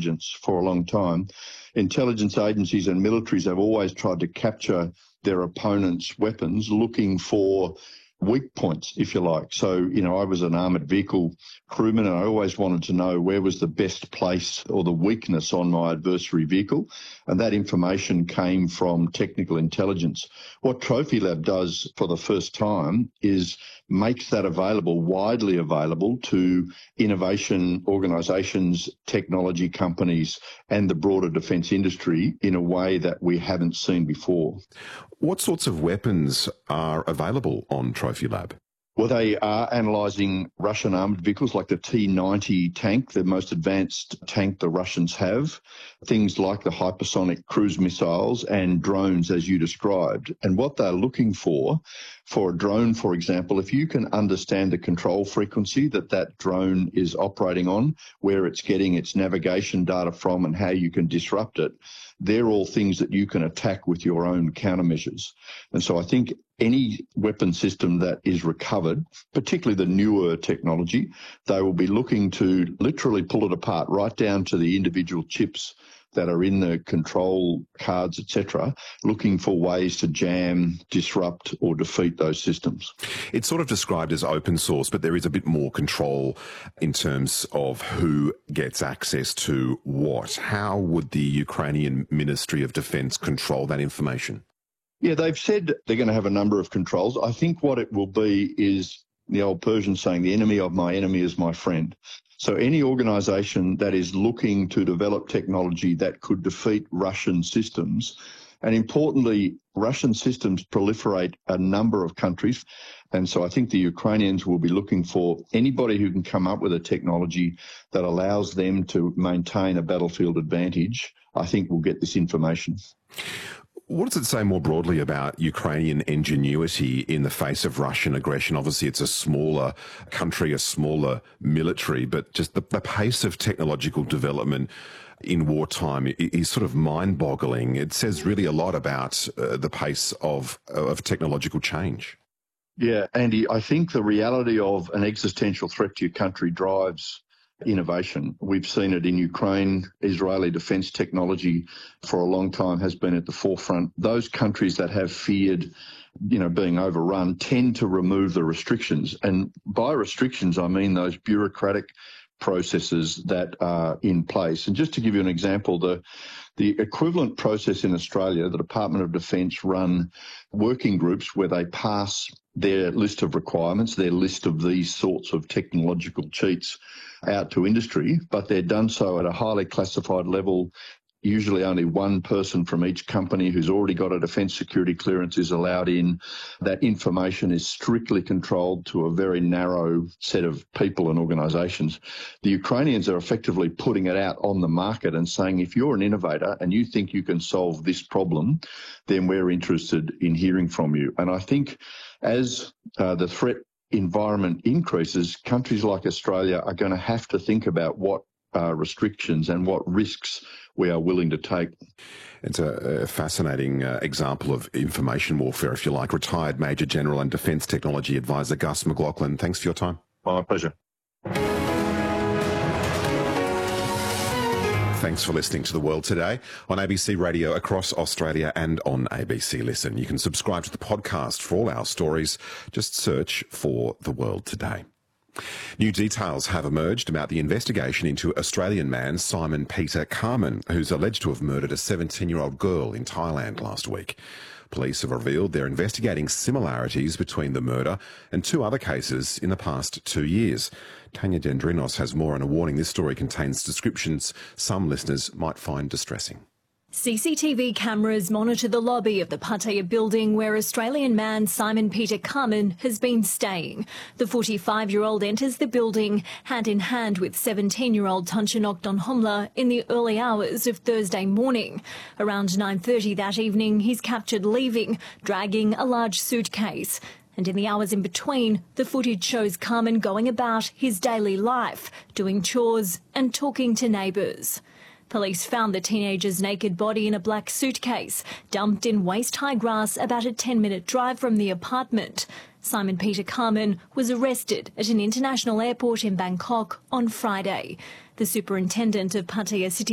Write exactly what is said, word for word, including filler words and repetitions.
intelligence for a long time. Intelligence agencies and militaries have always tried to capture their opponent's weapons, looking for weak points, if you like. So, you know, I was an armoured vehicle crewman, and I always wanted to know where was the best place or the weakness on my adversary vehicle, and that information came from technical intelligence. What Trophy Lab does for the first time is makes that available, widely available to innovation organisations, technology companies and the broader defence industry in a way that we haven't seen before. What sorts of weapons are available on Trophy Lab? Well, they are analysing Russian armoured vehicles like the T ninety tank, the most advanced tank the Russians have, things like the hypersonic cruise missiles and drones, as you described. And what they're looking for, for a drone, for example, if you can understand the control frequency that that drone is operating on, where it's getting its navigation data from and how you can disrupt it, they're all things that you can attack with your own countermeasures. And so I think any weapon system that is recovered, particularly the newer technology, they will be looking to literally pull it apart right down to the individual chips that are in the control cards, et cetera, looking for ways to jam, disrupt or defeat those systems. It's sort of described as open source, but there is a bit more control in terms of who gets access to what. How would the Ukrainian Ministry of Defence control that information? Yeah, they've said they're going to have a number of controls. I think what it will be is the old Persian saying, the enemy of my enemy is my friend. So any organisation that is looking to develop technology that could defeat Russian systems, and importantly, Russian systems proliferate a number of countries. And so I think the Ukrainians will be looking for anybody who can come up with a technology that allows them to maintain a battlefield advantage, I think will get this information. What does it say more broadly about Ukrainian ingenuity in the face of Russian aggression? Obviously, it's a smaller country, a smaller military, but just the, the pace of technological development in wartime is sort of mind-boggling. It says really a lot about uh, the pace of, of technological change. Yeah, Andy, I think the reality of an existential threat to your country drives innovation. We've seen it in Ukraine. Israeli defence technology for a long time has been at the forefront. Those countries that have feared, you know, being overrun tend to remove the restrictions. And by restrictions, I mean those bureaucratic processes that are in place. And just to give you an example, the the equivalent process in Australia, the Department of Defence run working groups where they pass their list of requirements, their list of these sorts of technological cheats out to industry, but they're done so at a highly classified level. Usually only one person from each company who's already got a defence security clearance is allowed in. That information is strictly controlled to a very narrow set of people and organisations. The Ukrainians are effectively putting it out on the market and saying, if you're an innovator and you think you can solve this problem, then we're interested in hearing from you. And I think as uh, the threat environment increases, countries like Australia are going to have to think about what uh, restrictions and what risks we are willing to take. It's a, a fascinating uh, example of information warfare, if you like. Retired Major General and Defence Technology Advisor Gus McLachlan, thanks for your time. My pleasure. Thanks for listening to The World Today on A B C Radio across Australia and on A B C Listen. You can subscribe to the podcast for all our stories. Just search for The World Today. New details have emerged about the investigation into Australian man Simon Peter Carman, who's alleged to have murdered a seventeen-year-old girl in Thailand last week. Police have revealed they're investigating similarities between the murder and two other cases in the past two years. Tanya Dendrinos has more, and a warning: this story contains descriptions some listeners might find distressing. C C T V cameras monitor the lobby of the Pattaya building where Australian man Simon Peter Carman has been staying. The forty-five-year-old enters the building hand in hand with seventeen-year-old Tanchanok Donhomla in the early hours of Thursday morning. Around nine thirty that evening, he's captured leaving, dragging a large suitcase. And in the hours in between, the footage shows Carman going about his daily life, doing chores and talking to neighbours. Police found the teenager's naked body in a black suitcase, dumped in waist-high grass about a ten-minute drive from the apartment. Simon Peter Carman was arrested at an international airport in Bangkok on Friday. The superintendent of Pattaya City